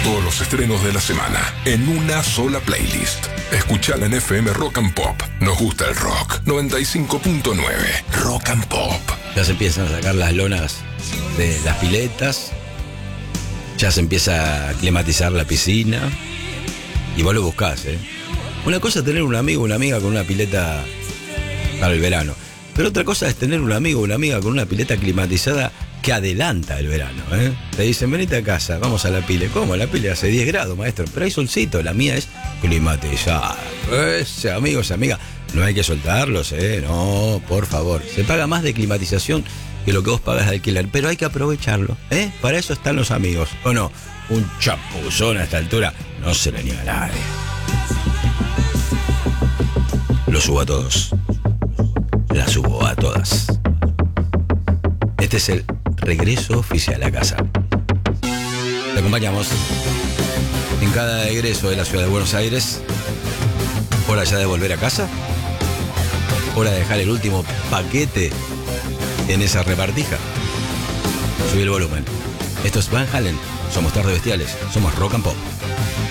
todos los estrenos de la semana en una sola playlist. Escuchala en FM Rock and Pop. Nos gusta el rock. 95.9 Rock and Pop. Ya se empiezan a sacar las lonas de las piletas. Ya se empieza a climatizar la piscina. Y vos lo buscás, ¿eh? Una cosa es tener un amigo o una amiga con una pileta para el verano. Pero otra cosa es tener un amigo o una amiga con una pileta climatizada que adelanta el verano, ¿eh? Te dicen, venite a casa, vamos a la pile. ¿Cómo? La pile hace 10 grados, maestro. Pero hay solcito, la mía es climatizada. Ese amigo, esa amiga, no hay que soltarlos, ¿eh? No, por favor. Se paga más de climatización que lo que vos pagas de alquiler. Pero hay que aprovecharlo, ¿eh? Para eso están los amigos, ¿o no? Un chapuzón a esta altura no se le niega a nadie. Lo subo a todos. La subo a todas. Este es el regreso oficial a casa. Te acompañamos en cada egreso de la ciudad de Buenos Aires. Hora ya de volver a casa. Hora de dejar el último paquete en esa repartija. Subí el volumen. Esto es Van Halen. Somos Tarde Bestiales. Somos Rock and Pop.